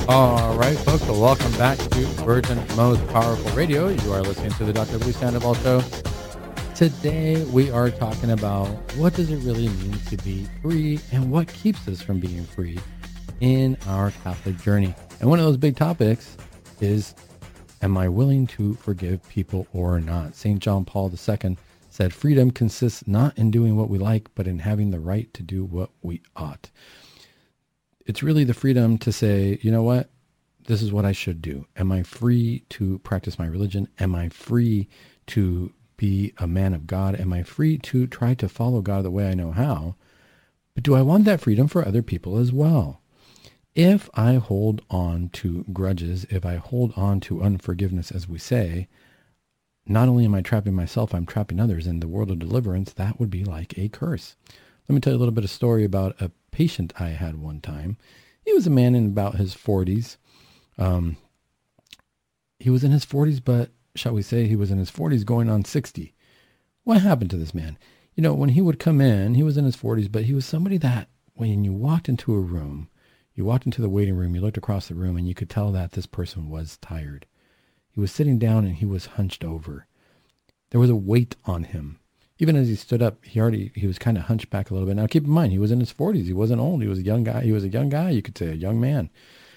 All right, folks. Well, welcome back to Virgin Most Powerful Radio. You are listening to the Dr. Blue Sandoval Show. Today, we are talking about what does it really mean to be free and what keeps us from being free in our Catholic journey. And one of those big topics is, am I willing to forgive people or not? St. John Paul II said, freedom consists not in doing what we like, but in having the right to do what we ought. It's really the freedom to say, you know what, this is what I should do. Am I free to practice my religion? Am I free to be a man of God? Am I free to try to follow God the way I know how? But do I want that freedom for other people as well? If I hold on to grudges, if I hold on to unforgiveness, as we say, not only am I trapping myself, I'm trapping others. In the world of deliverance, that would be like a curse. Let me tell you a little bit of story about a patient I had one time. He was a man in about his 40s. He was in his 40s, but shall we say he was in his 40s going on 60. What happened to this man? You know, when he would come in, he was in his 40s, but he was somebody that when you walked into a room, you walked into the waiting room, you looked across the room, and you could tell that this person was tired. He was sitting down and he was hunched over. There was a weight on him. Even as he stood up, he was kind of hunched back a little bit. Now, keep in mind, he was in his 40s. He wasn't old. He was a young guy. He was a young guy, you could say, a young man.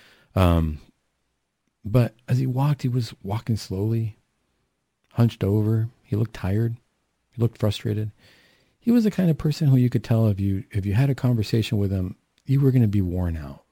But as he walked, he was walking slowly, hunched over. He looked tired. He looked frustrated. He was the kind of person who you could tell if you had a conversation with him, you were going to be worn out.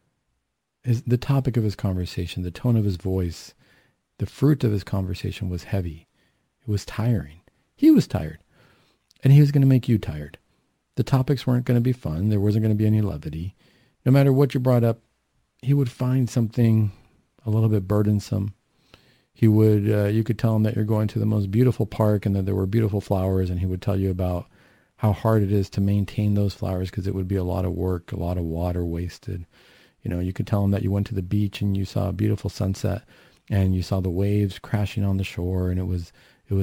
The topic of his conversation, the tone of his voice, the fruit of his conversation was heavy. It was tiring. He was tired. And he was going to make you tired. The topics weren't going to be fun. There wasn't going to be any levity. No matter what you brought up, he would find something a little bit burdensome. He would, you could tell him that you're going to the most beautiful park and that there were beautiful flowers, and he would tell you about how hard it is to maintain those flowers because it would be a lot of work, a lot of water wasted. You know, you could tell him that you went to the beach and you saw a beautiful sunset and you saw the waves crashing on the shore, and it was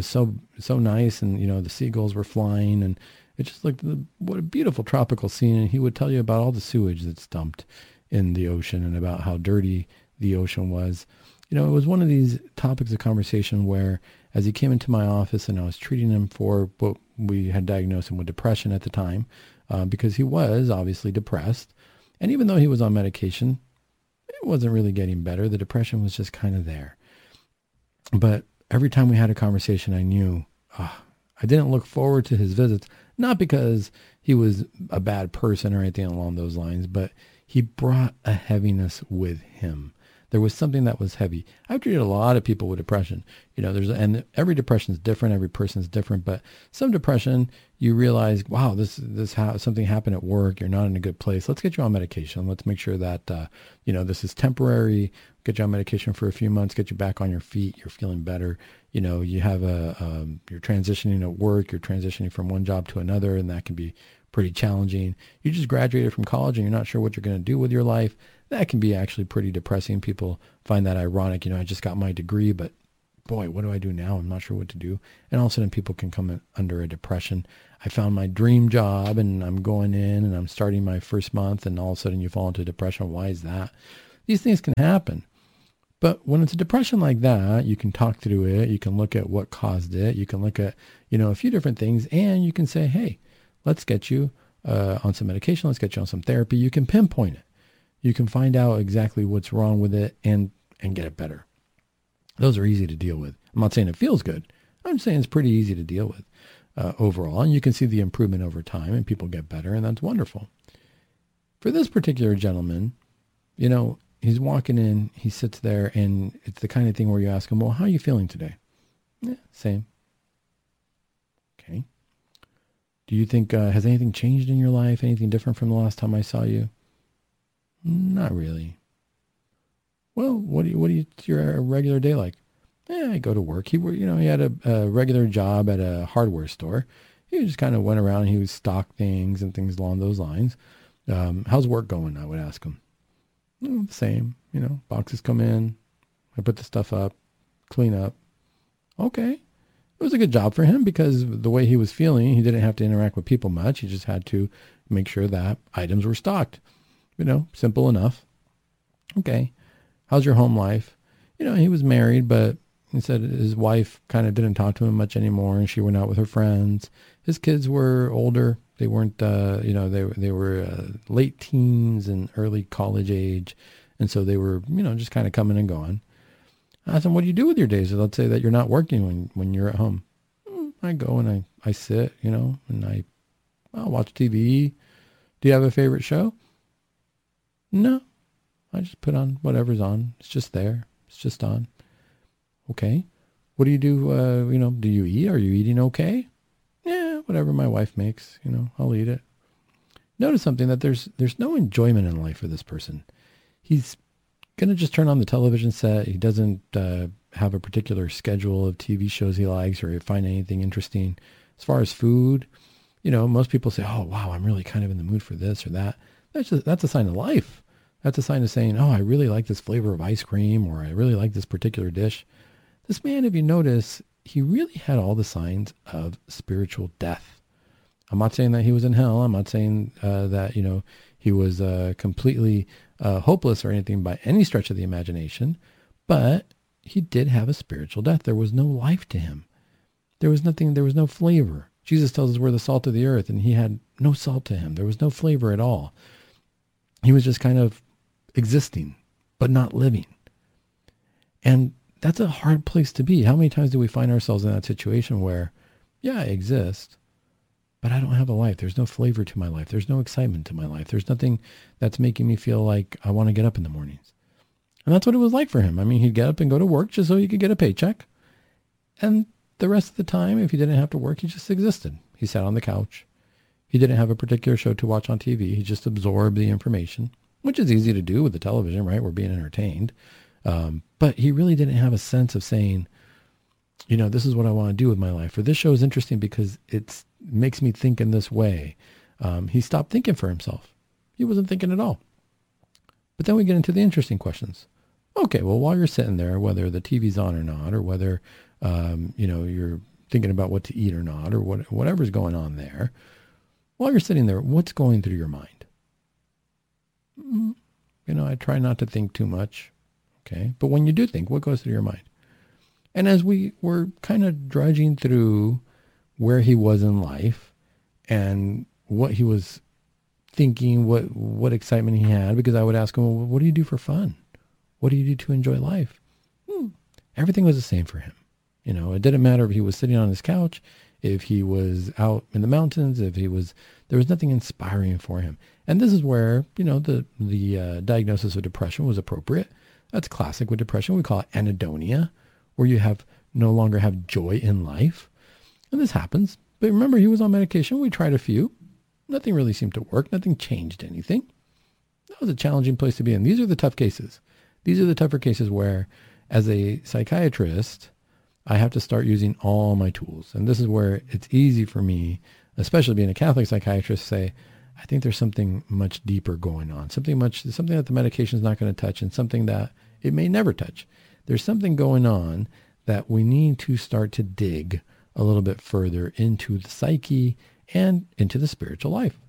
so nice, and you know the seagulls were flying, and it just looked what a beautiful tropical scene. And he would tell you about all the sewage that's dumped in the ocean and about how dirty the ocean was. You know, it was one of these topics of conversation where, as he came into my office and I was treating him for what we had diagnosed him with depression at the time, because he was obviously depressed, and even though he was on medication, it wasn't really getting better. The depression was just kind of there. But every time we had a conversation, I knew I didn't look forward to his visits, not because he was a bad person or anything along those lines, but he brought a heaviness with him. There was something that was heavy. I've treated a lot of people with depression. You know, and every depression is different. Every person is different. But some depression, you realize, wow, something happened at work. You're not in a good place. Let's get you on medication. Let's make sure that this is temporary. Get you on medication for a few months. Get you back on your feet. You're feeling better. You know, you have you're transitioning at work. You're transitioning from one job to another, and that can be pretty challenging. You just graduated from college and you're not sure what you're going to do with your life. That can be actually pretty depressing. People find that ironic. You know, I just got my degree, but boy, what do I do now? I'm not sure what to do. And all of a sudden people can come under a depression. I found my dream job and I'm going in and I'm starting my first month, and all of a sudden you fall into depression. Why is that? These things can happen. But when it's a depression like that, you can talk through it. You can look at what caused it. You can look at, a few different things, and you can say, hey, let's get you on some medication. Let's get you on some therapy. You can pinpoint it. You can find out exactly what's wrong with it and get it better. Those are easy to deal with. I'm not saying it feels good. I'm saying it's pretty easy to deal with overall. And you can see the improvement over time and people get better, and that's wonderful. For this particular gentleman, he's walking in, he sits there, and it's the kind of thing where you ask him, well, how are you feeling today? Yeah, same. Okay. Do you think, has anything changed in your life? Anything different from the last time I saw you? Not really. Well, what's your regular day like? Yeah, I go to work. He had a regular job at a hardware store. He just kind of went around and he would stock things and things along those lines. How's work going? I would ask him. The same, boxes come in. I put the stuff up, clean up. Okay. It was a good job for him because the way he was feeling, he didn't have to interact with people much. He just had to make sure that items were stocked. Simple enough. Okay. how's your home life? He was married, but he said his wife kind of didn't talk to him much anymore, and she went out with her friends. His kids were older. They weren't, they were late teens and early college age. And so they were, just kind of coming and going. I asked him, what do you do with your days? Let's say that you're not working when you're at home. I go and I sit, and I'll watch TV. Do you have a favorite show? No. I just put on whatever's on. It's just there. It's just on. Okay. What do you do? Do you eat? Are you eating okay? Yeah, whatever my wife makes, I'll eat it. Notice something, that there's no enjoyment in life for this person. He's going to just turn on the television set. He doesn't have a particular schedule of TV shows he likes or find anything interesting. As far as food, most people say, oh, wow, I'm really kind of in the mood for this or that. That's a sign of life. That's a sign of saying, oh, I really like this flavor of ice cream, or I really like this particular dish. This man, if you notice, he really had all the signs of spiritual death. I'm not saying that he was in hell. I'm not saying that, he was completely hopeless or anything by any stretch of the imagination, but he did have a spiritual death. There was no life to him. There was nothing, there was no flavor. Jesus tells us we're the salt of the earth, and he had no salt to him. There was no flavor at all. He was just kind of existing, but not living. And that's a hard place to be. How many times do we find ourselves in that situation where, yeah, I exist, but I don't have a life. There's no flavor to my life. There's no excitement to my life. There's nothing that's making me feel like I want to get up in the mornings. And that's what it was like for him. I mean, he'd get up and go to work just so he could get a paycheck. And the rest of the time, if he didn't have to work, he just existed. He sat on the couch. He didn't have a particular show to watch on TV. He just absorbed the information, which is easy to do with the television, right? We're being entertained. But he really didn't have a sense of saying, this is what I want to do with my life. Or this show is interesting because it makes me think in this way. He stopped thinking for himself. He wasn't thinking at all. But then we get into the interesting questions. Okay, well, while you're sitting there, whether the TV's on or not, or whether, you're thinking about what to eat or not, or whatever's going on there, while you're sitting there, what's going through your mind? I try not to think too much. Okay. But when you do think, what goes through your mind? And as we were kind of drudging through where he was in life and what he was thinking, what excitement he had, because I would ask him, well, what do you do for fun? What do you do to enjoy life? Everything was the same for him. It didn't matter if he was sitting on his couch, if he was out in the mountains, there was nothing inspiring for him. And this is where, the diagnosis of depression was appropriate. That's classic with depression. We call it anhedonia, where you no longer have joy in life. And this happens. But remember, he was on medication. We tried a few. Nothing really seemed to work. Nothing changed anything. That was a challenging place to be in. These are the tough cases. These are the tougher cases where, as a psychiatrist, I have to start using all my tools. And this is where it's easy for me, especially being a Catholic psychiatrist, to say, I think there's something much deeper going on, something that the medication is not going to touch, and something that it may never touch. There's something going on that we need to start to dig a little bit further into the psyche and into the spiritual life.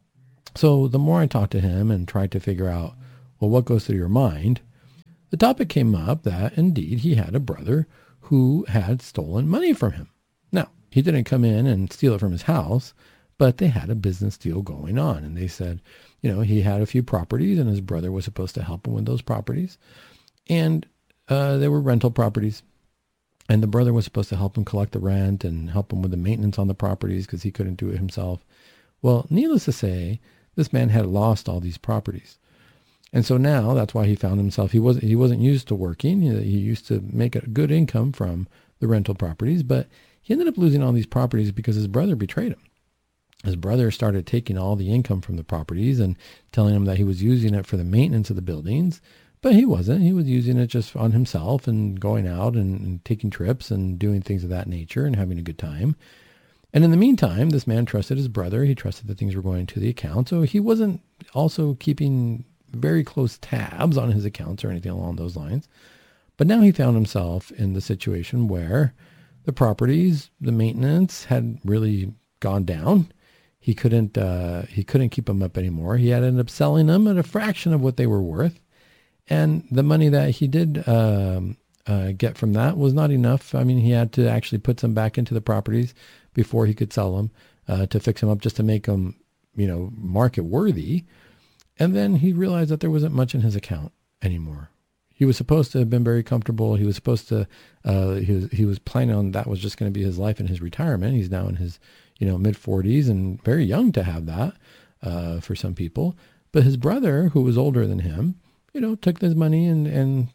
So the more I talked to him and tried to figure out, well, what goes through your mind, the topic came up that indeed he had a brother who had stolen money from him. Now, he didn't come in and steal it from his house, but they had a business deal going on. And they said, he had a few properties and his brother was supposed to help him with those properties. And they were rental properties. And the brother was supposed to help him collect the rent and help him with the maintenance on the properties because he couldn't do it himself. Well, needless to say, this man had lost all these properties. And so now that's why he found himself, he wasn't used to working. He used to make a good income from the rental properties, but he ended up losing all these properties because his brother betrayed him. His brother started taking all the income from the properties and telling him that he was using it for the maintenance of the buildings, but he wasn't. He was using it just on himself and going out and taking trips and doing things of that nature and having a good time. And in the meantime, this man trusted his brother. He trusted that things were going to the account. So he wasn't also keeping very close tabs on his accounts or anything along those lines. But now he found himself in the situation where the properties, the maintenance had really gone down. He couldn't keep them up anymore. He had ended up selling them at a fraction of what they were worth. And the money that he did get from that was not enough. I mean, he had to actually put some back into the properties before he could sell them to fix them up, just to make them, market worthy. And then he realized that there wasn't much in his account anymore. He was supposed to have been very comfortable. He was supposed to, he was planning on that was just going to be his life in his retirement. He's now in his, mid 40s and very young to have that for some people. But his brother, who was older than him, took his money and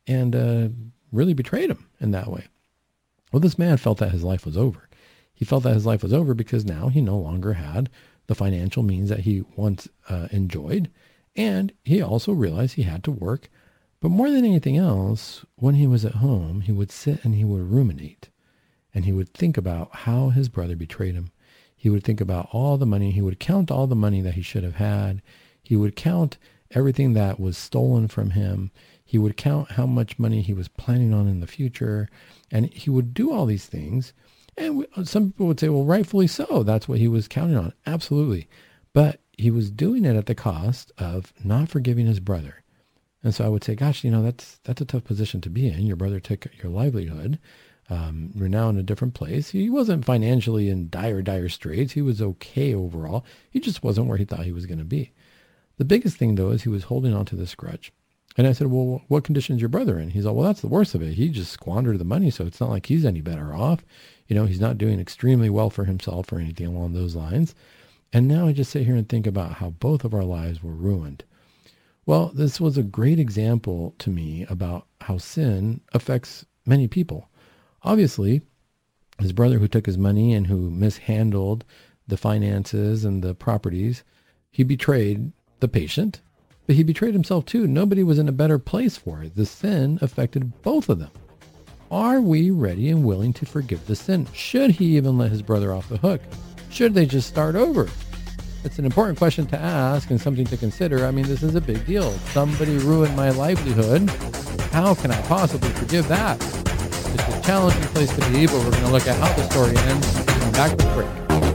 really betrayed him in that way. Well, this man felt that his life was over. He felt that his life was over because now he no longer had the financial means that he once enjoyed. And he also realized he had to work. But more than anything else, when he was at home, he would sit and he would ruminate. And he would think about how his brother betrayed him. He would think about all the money. He would count all the money that he should have had. He would count everything that was stolen from him. He would count how much money he was planning on in the future. And he would do all these things. And some people would say, well, rightfully so. That's what he was counting on. Absolutely. But he was doing it at the cost of not forgiving his brother. And so I would say, gosh, that's a tough position to be in. Your brother took your livelihood. You're now in a different place. He wasn't financially in dire straits. He was okay overall. He just wasn't where he thought he was going to be. The biggest thing, though, is he was holding on to this grudge. And I said, well, what condition is your brother in? He's like, well, that's the worst of it. He just squandered the money, so it's not like he's any better off. He's not doing extremely well for himself or anything along those lines. And now I just sit here and think about how both of our lives were ruined. Well, this was a great example to me about how sin affects many people. Obviously, his brother who took his money and who mishandled the finances and the properties, he betrayed the patient, but he betrayed himself too. Nobody was in a better place for it. The sin affected both of them. Are we ready and willing to forgive the sin? Should he even let his brother off the hook? Should they just start over? It's an important question to ask and something to consider. I mean, this is a big deal. Somebody ruined my livelihood. How can I possibly forgive that? It's a challenging place to be, but we're going to look at how the story ends. Come back to the break.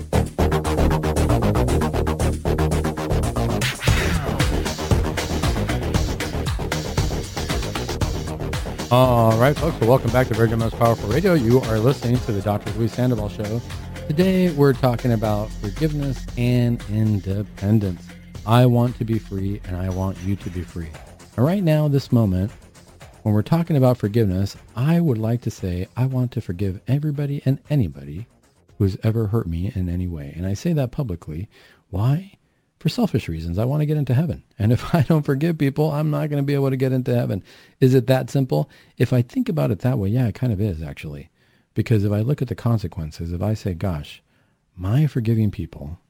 All right, folks. Well, welcome back to Virgin Most Powerful Radio. You are listening to the Dr. Luis Sandoval Show. Today, we're talking about forgiveness and independence. I want to be free, and I want you to be free. And right now, this moment, when we're talking about forgiveness, I would like to say I want to forgive everybody and anybody who's ever hurt me in any way. And I say that publicly. Why? For selfish reasons. I want to get into heaven. And if I don't forgive people, I'm not going to be able to get into heaven. Is it that simple? If I think about it that way, yeah, it kind of is, actually. Because if I look at the consequences, if I say, gosh, my forgiving people,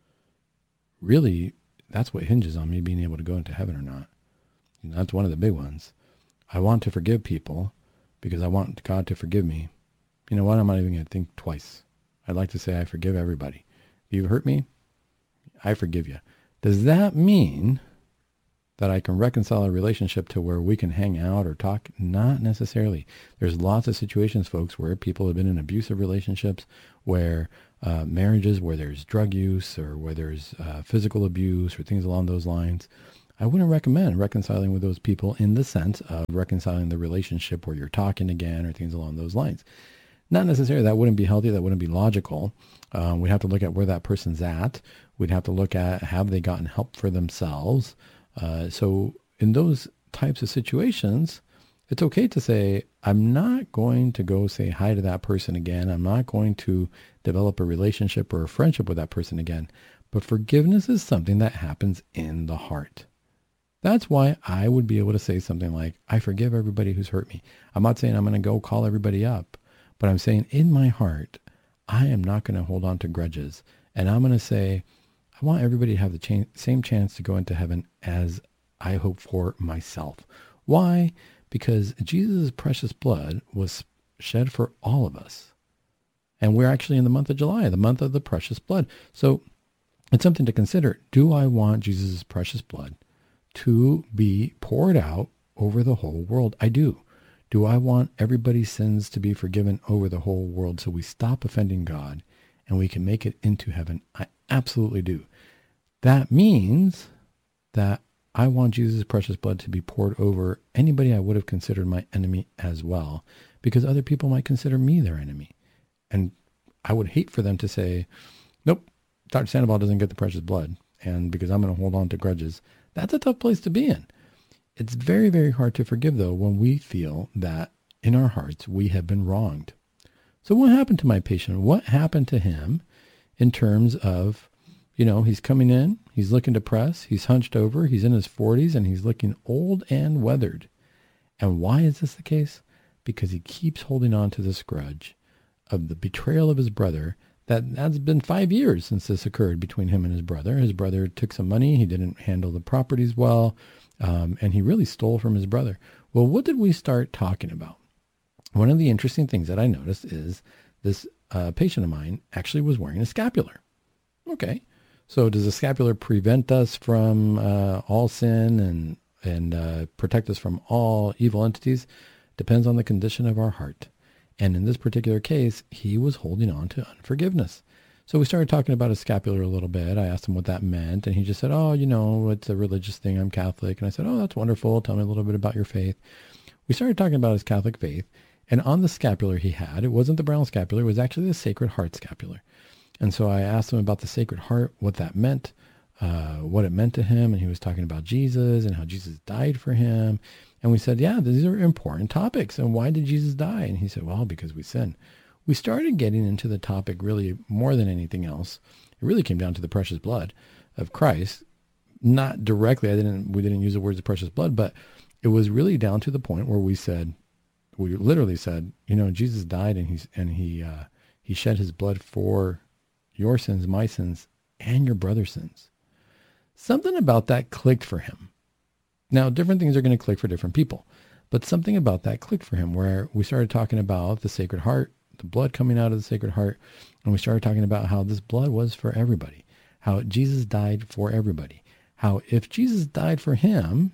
really, that's what hinges on me being able to go into heaven or not. And that's one of the big ones. I want to forgive people because I want God to forgive me. You know what? I'm not even going to think twice. I'd like to say I forgive everybody. If you've hurt me, I forgive you. Does that mean that I can reconcile a relationship to where we can hang out or talk? Not necessarily. There's lots of situations, folks, where people have been in abusive relationships, where marriages, where there's drug use or where there's physical abuse or things along those lines. I wouldn't recommend reconciling with those people in the sense of reconciling the relationship where you're talking again or things along those lines. Not necessarily. That wouldn't be healthy. That wouldn't be logical. We'd have to look at where that person's at. We'd have to look at, have they gotten help for themselves? So in those types of situations, it's okay to say, I'm not going to go say hi to that person again. I'm not going to develop a relationship or a friendship with that person again. But forgiveness is something that happens in the heart. That's why I would be able to say something like, I forgive everybody who's hurt me. I'm not saying I'm going to go call everybody up, but I'm saying in my heart, I am not going to hold on to grudges. And I'm going to say, I want everybody to have the same chance to go into heaven as I hope for myself. Why? Because Jesus' precious blood was shed for all of us. And we're actually in the month of July, the month of the precious blood. So it's something to consider. Do I want Jesus' precious blood to be poured out over the whole world? I do. Do I want everybody's sins to be forgiven over the whole world so we stop offending God and we can make it into heaven? I absolutely do. That means that I want Jesus' precious blood to be poured over anybody I would have considered my enemy as well, because other people might consider me their enemy. And I would hate for them to say, nope, Dr. Sandoval doesn't get the precious blood, and because I'm going to hold on to grudges. That's a tough place to be in. It's very, very hard to forgive, though, when we feel that in our hearts we have been wronged. So what happened to my patient? What happened to him in terms of, he's coming in, he's looking depressed, he's hunched over, he's in his 40s, and he's looking old and weathered. And why is this the case? Because he keeps holding on to this grudge of the betrayal of his brother. That's been 5 years since this occurred between him and his brother. His brother took some money. He didn't handle the properties well, and he really stole from his brother. Well, what did we start talking about? One of the interesting things that I noticed is this patient of mine actually was wearing a scapular. Okay, so does a scapular prevent us from all sin and protect us from all evil entities? Depends on the condition of our heart. And in this particular case, he was holding on to unforgiveness. So we started talking about a scapular a little bit. I asked him what that meant, and he just said, oh, it's a religious thing. I'm Catholic. And I said, oh, that's wonderful. Tell me a little bit about your faith. We started talking about his Catholic faith, and on the scapular he had, it wasn't the brown scapular, it was actually the Sacred Heart scapular. And so I asked him about the Sacred Heart, what that meant, what it meant to him, and he was talking about Jesus and how Jesus died for him. And we said, yeah, these are important topics. And why did Jesus die? And he said, well, because we sin. We started getting into the topic really more than anything else. It really came down to the precious blood of Christ. Not directly, we didn't use the words of precious blood, but it was really down to the point where we literally said, Jesus died and he shed his blood for your sins, my sins, and your brother's sins. Something about that clicked for him. Now, different things are going to click for different people, but something about that clicked for him where we started talking about the Sacred Heart, the blood coming out of the Sacred Heart, and we started talking about how this blood was for everybody, how Jesus died for everybody, how if Jesus died for him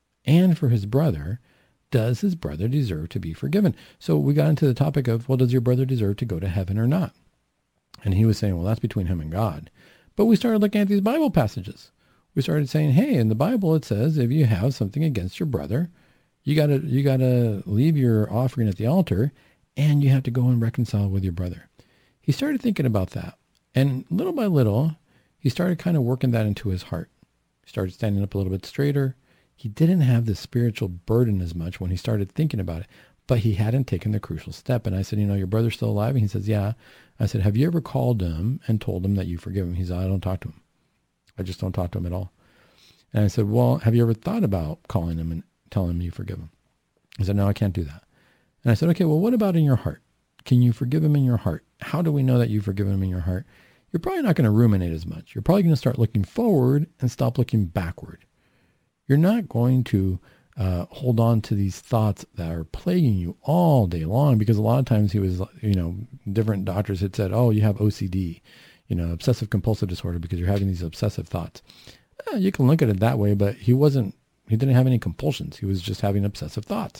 and for his brother, does his brother deserve to be forgiven? So we got into the topic of, well, does your brother deserve to go to heaven or not? And he was saying, well, that's between him and God. But we started looking at these Bible passages. We started saying, hey, in the Bible it says if you have something against your brother, you gotta leave your offering at the altar and you have to go and reconcile with your brother. He started thinking about that. And little by little, he started kind of working that into his heart. He started standing up a little bit straighter. He didn't have the spiritual burden as much when he started thinking about it, but he hadn't taken the crucial step. And I said, your brother's still alive? And he says, yeah. I said, have you ever called him and told him that you forgive him? He said, I don't talk to him. I just don't talk to him at all. And I said, well, have you ever thought about calling him and telling him you forgive him? He said, no, I can't do that. And I said, okay, well, what about in your heart? Can you forgive him in your heart? How do we know that you forgive him in your heart? You're probably not going to ruminate as much. You're probably going to start looking forward and stop looking backward. You're not going to hold on to these thoughts that are plaguing you all day long, because a lot of times he was, different doctors had said, oh, you have OCD, obsessive compulsive disorder, because you're having these obsessive thoughts. You can look at it that way, but he didn't have any compulsions. He was just having obsessive thoughts.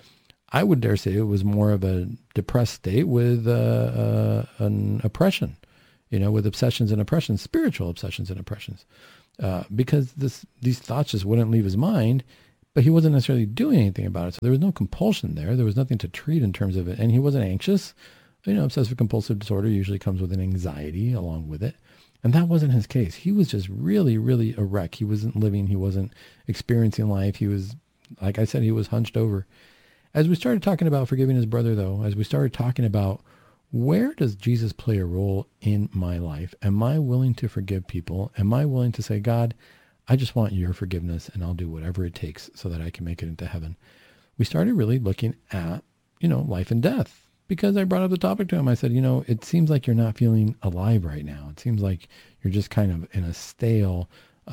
I would dare say it was more of a depressed state with an oppression, with obsessions and oppressions, spiritual obsessions and oppressions, because these thoughts just wouldn't leave his mind, but he wasn't necessarily doing anything about it. So there was no compulsion there. There was nothing to treat in terms of it. And he wasn't anxious. Obsessive compulsive disorder usually comes with an anxiety along with it. And that wasn't his case. He was just really, really a wreck. He wasn't living. He wasn't experiencing life. He was, like I said, he was hunched over. As we started talking about forgiving his brother, though, as we started talking about where does Jesus play a role in my life? Am I willing to forgive people? Am I willing to say, God, I just want your forgiveness and I'll do whatever it takes so that I can make it into heaven? We started really looking at, life and death. Because I brought up the topic to him, I said, it seems like you're not feeling alive right now. It seems like you're just kind of in a stale,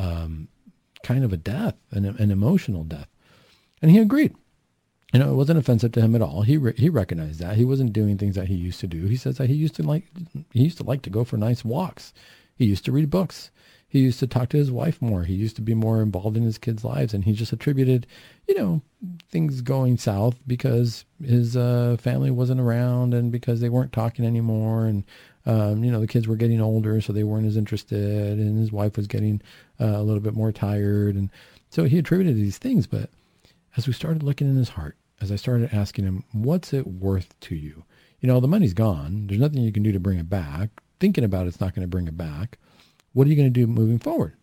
kind of a death, an emotional death. And he agreed. It wasn't offensive to him at all. He recognized that. He wasn't doing things that he used to do. He says that he used to like to go for nice walks. He used to read books. He used to talk to his wife more. He used to be more involved in his kids' lives. And he just attributed, things going south because his family wasn't around and because they weren't talking anymore. And, the kids were getting older, so they weren't as interested. And his wife was getting a little bit more tired. And So he attributed these things, but as we started looking in his heart, as I started asking him, what's it worth to you? You know, the money's gone. There's nothing you can do to bring it back. Thinking about it's not going to bring it back. What are you going to do moving forward?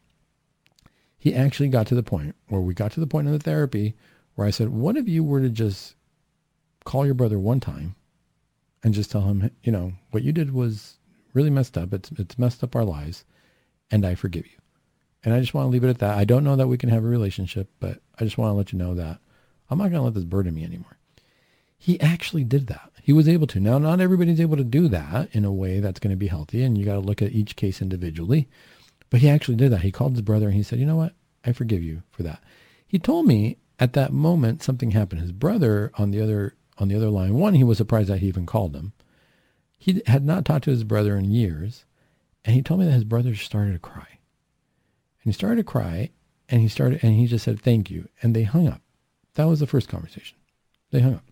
He actually got to the point where we got to the point in the therapy where I said, what if you were to just call your brother one time and just tell him, you know, what you did was really messed up. It's messed up our lives, and I forgive you. And I just want to leave it at that. I don't know that we can have a relationship, but I just want to let you know that I'm not going to let this burden me anymore. He actually did that. He was able to. Now, not everybody's able to do that in a way that's going to be healthy, and you got to look at each case individually. But he actually did that. He called his brother and he said, you know what? I forgive you for that. He told me at that moment something happened. His brother on the other line, one, he was surprised that he even called him. He had not talked to his brother in years, and he told me that his brother started to cry. And he started to cry, and he just said, thank you. And they hung up. That was the first conversation. They hung up.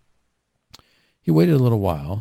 He waited a little while,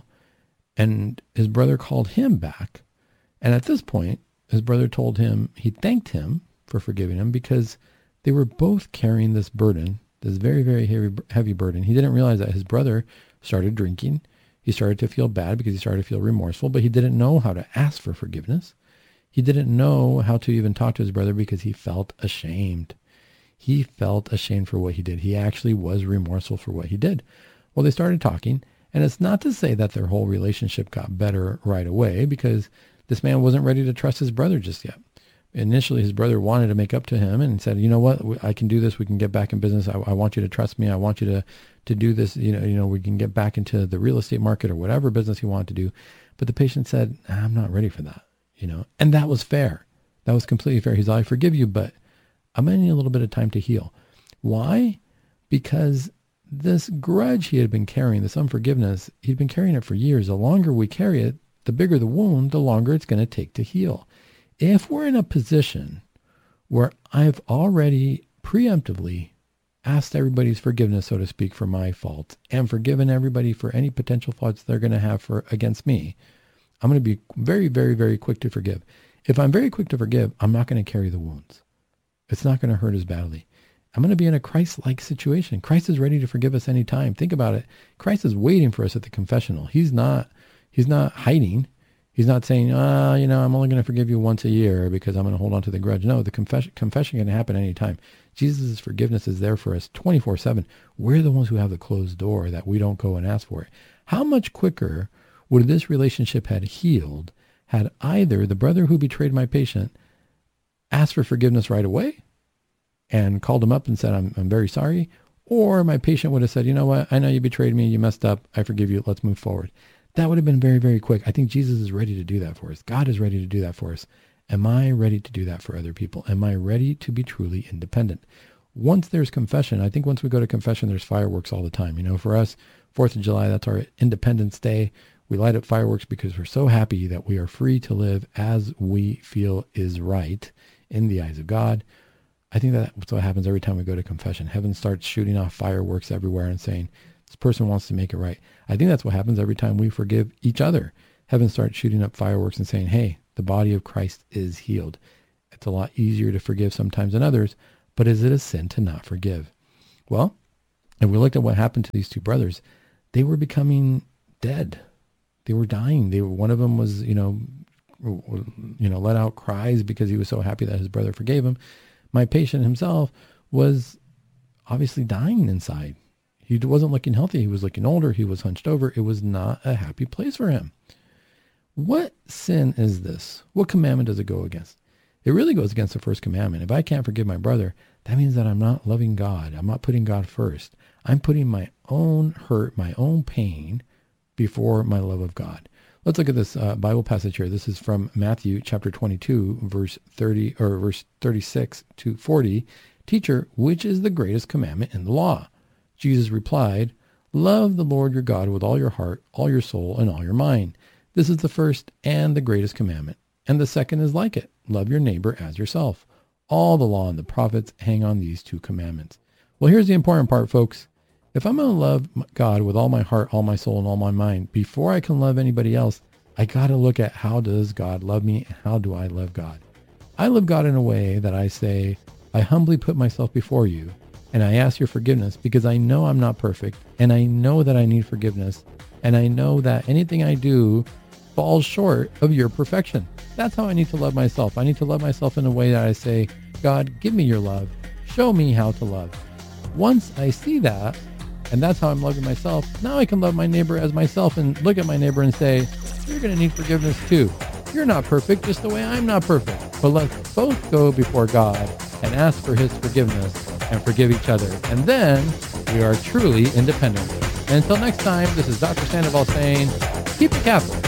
and his brother called him back. And at this point, his brother told him he thanked him for forgiving him because they were both carrying this burden, this very, very heavy burden. He didn't realize that his brother started drinking. He started to feel bad because he started to feel remorseful, but he didn't know how to ask for forgiveness. He didn't know how to even talk to his brother because he felt ashamed. He felt ashamed for what he did. He actually was remorseful for what he did. Well, they started talking, and it's not to say that their whole relationship got better right away because this man wasn't ready to trust his brother just yet. Initially, his brother wanted to make up to him and said, you know what, I can do this. We can get back in business. I want you to trust me. I want you to do this. You know, we can get back into the real estate market or whatever business he wanted to do. But the patient said, I'm not ready for that. You know, and that was fair. That was completely fair. He's like, I forgive you, but I'm going to need a little bit of time to heal. Why? Because this grudge he had been carrying, this unforgiveness, he'd been carrying it for years. The longer we carry it, the bigger the wound, the longer it's going to take to heal. If we're in a position where I've already preemptively asked everybody's forgiveness, so to speak, for my faults and forgiven everybody for any potential faults they're going to have against me, I'm going to be very, very, very quick to forgive. If I'm very quick to forgive, I'm not going to carry the wounds. It's not going to hurt as badly. I'm going to be in a Christ-like situation. Christ is ready to forgive us anytime. Think about it. Christ is waiting for us at the confessional. He's not hiding. He's not saying, I'm only going to forgive you once a year because I'm going to hold on to the grudge. No, the confession can happen anytime. Jesus' forgiveness is there for us 24/7. We're the ones who have the closed door that we don't go and ask for it. How much quicker would this relationship had healed had either the brother who betrayed my patient asked for forgiveness right away and called him up and said, I'm very sorry, or my patient would have said, you know what, I know you betrayed me, you messed up, I forgive you, let's move forward. That would have been very, very quick. I think Jesus is ready to do that for us. God is ready to do that for us. Am I ready to do that for other people? Am I ready to be truly independent? Once there's confession, I think once we go to confession, there's fireworks all the time. You know, for us, 4th of July, that's our Independence Day. We light up fireworks because we're so happy that we are free to live as we feel is right in the eyes of God. I think that's what happens every time we go to confession. Heaven starts shooting off fireworks everywhere and saying, this person wants to make it right. I think that's what happens every time we forgive each other. Heaven starts shooting up fireworks and saying, hey, the body of Christ is healed. It's a lot easier to forgive sometimes than others, but is it a sin to not forgive? Well, if we looked at what happened to these two brothers, they were becoming dead. They were dying. One of them was, let out cries because he was so happy that his brother forgave him. My patient himself was obviously dying inside. He wasn't looking healthy. He was looking older. He was hunched over. It was not a happy place for him. What sin is this? What commandment does it go against? It really goes against the first commandment. If I can't forgive my brother, that means that I'm not loving God. I'm not putting God first. I'm putting my own hurt, my own pain before my love of God. Let's look at this Bible passage here. This is from Matthew chapter 22, verse 36 to 40. Teacher, which is the greatest commandment in the law? Jesus replied, love the Lord your God with all your heart, all your soul, and all your mind. This is the first and the greatest commandment. And the second is like it. Love your neighbor as yourself. All the law and the prophets hang on these two commandments. Well, here's the important part, folks. If I'm going to love God with all my heart, all my soul, and all my mind, before I can love anybody else, I got to look at how does God love me and how do I love God? I love God in a way that I say, I humbly put myself before you, and I ask your forgiveness because I know I'm not perfect, and I know that I need forgiveness, and I know that anything I do falls short of your perfection. That's how I need to love myself. I need to love myself in a way that I say, God, give me your love. Show me how to love. Once I see that, and that's how I'm loving myself, now I can love my neighbor as myself and look at my neighbor and say, you're going to need forgiveness too. You're not perfect just the way I'm not perfect. But let's both go before God and ask for his forgiveness and forgive each other. And then we are truly independent. And until next time, this is Dr. Sandoval saying, keep it Catholic.